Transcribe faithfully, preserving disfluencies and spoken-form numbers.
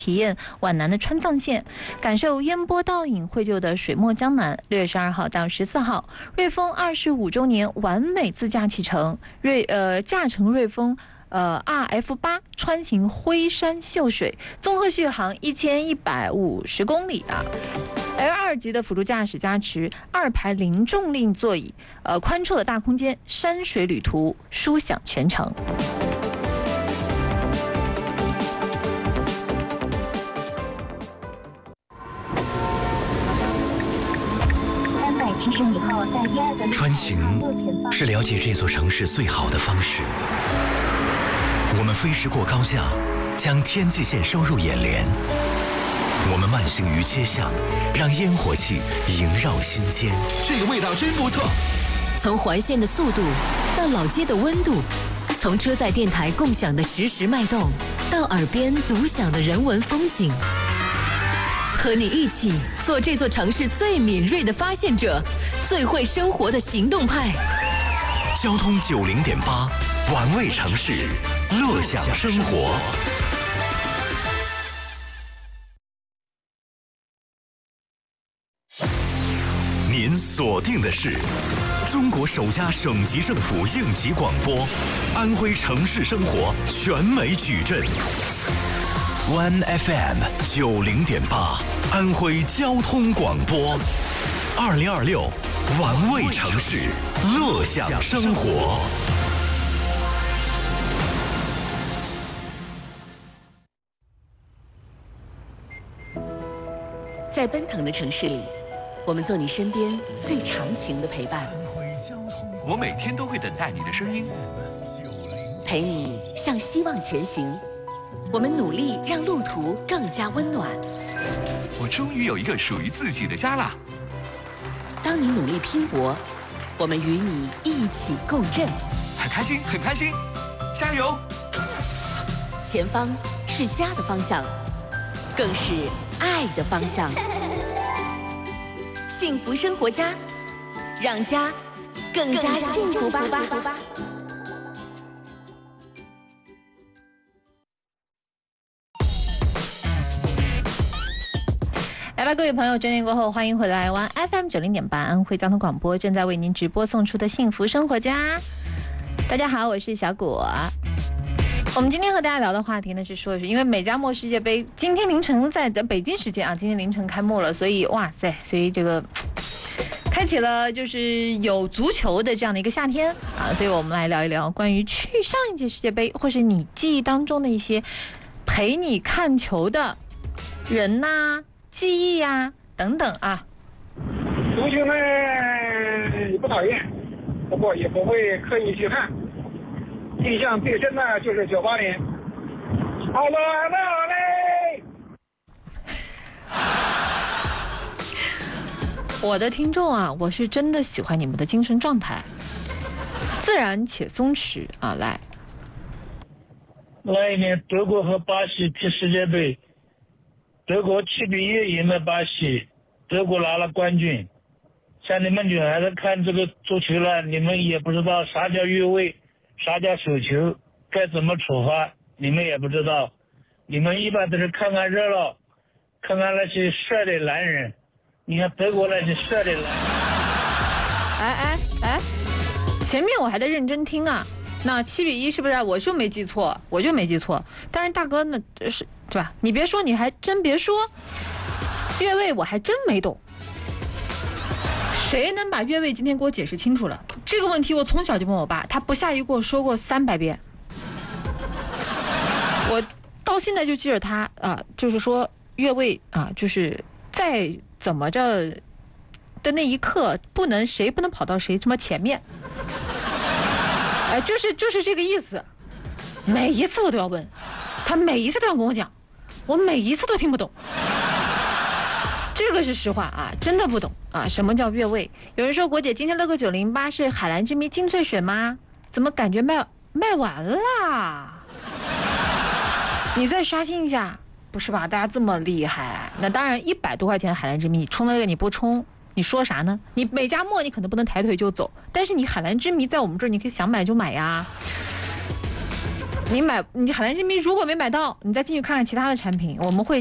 体验皖南的川藏线，感受烟波倒影绘就的水墨江南。六月十二号到十四号，瑞风二十五周年完美自驾启程，瑞呃驾乘瑞风呃 R F 八穿行灰山秀水，综合续航一千一百五十公里啊。L 二级的辅助驾驶加持，二排零重力座椅，呃宽绰的大空间，山水旅途舒享全程。 穿行是了解这座城市最好的方式。我们飞驰过高架，将天际线收入眼帘。我们慢行于街巷，让烟火气萦绕心间。 这个味道真不错。 从环线的速度到老街的温度，从车载电台共享的实时脉动，到耳边独享的人文风景。和你一起做这座城市最敏锐的发现者，最会生活的行动派。 交通九零点八，玩味城市，乐享生活。您锁定的是中国首家省级政府应急广播，安徽城市生活全美矩阵。One F M 九零点八，安徽交通广播，二零二六，玩味城市，乐享生活。 在奔腾的城市里，我们做你身边最长情的陪伴。 我每天都会等待你的声音， 陪你向希望前行。我们努力让路途更加温暖。 我终于有一个属于自己的家啦！ 当你努力拼搏，我们与你一起共振。 很开心，很开心，加油！ 前方是家的方向，更是爱的方向。幸福生活家，让家更加幸福吧！ 来吧，各位朋友，整点过后欢迎回来玩 F M 九零点八安徽交通广播正在为您直播送出的幸福生活家。大家好，我是小果。我们今天和大家聊的话题呢是说，是因为美加墨世界杯今天凌晨在北京时间啊，今天凌晨开幕了，所以哇塞，所以这个开启了就是有足球的这样的一个夏天啊，所以我们来聊一聊关于去上一届世界杯，或是你记忆当中的一些陪你看球的人呐、啊。记忆呀、啊，等等啊。 足球呢也不讨厌，不过也不会刻意去看。印象最深的就是九八年。好了，好嘞。 我的听众啊，我是真的喜欢你们的精神状态，自然且松弛啊。来， 那一年德国和巴西踢世界杯。德国七比一赢了巴西，德国拿了冠军。像你们女孩子看这个足球了，你们也不知道啥叫越位，啥叫手球，该怎么处罚，你们也不知道。你们一般都是看看热闹，看看那些帅的男人。你看德国那些帅的男人。 哎哎哎，前面我还在认真听啊。那七比一是不是？我就没记错，我就没记错。但是大哥呢，是对吧？你别说，你还真别说，越位我还真没懂。谁能把越位今天给我解释清楚了？这个问题我从小就问我爸，他不下于给我说过三百遍。我到现在就记着他啊、呃，就是说越位啊、呃，就是在怎么着的那一刻，不能谁不能跑到谁什么前面。哎，就是就是这个意思，每一次我都要问，他每一次都要跟我讲，我每一次都听不懂，这个是实话啊，真的不懂啊，什么叫越位？有人说国姐今天乐个九零八是海蓝之谜精粹水吗？怎么感觉卖卖完啦？你再刷新一下，不是吧？大家这么厉害，那当然一百多块钱海蓝之谜，你充了这个你不充？你说啥呢？你美加墨你可能不能抬腿就走，但是你海蓝之谜在我们这儿你可以想买就买呀。 你买你海蓝之谜如果没买到，你再进去看看其他的产品，我们会。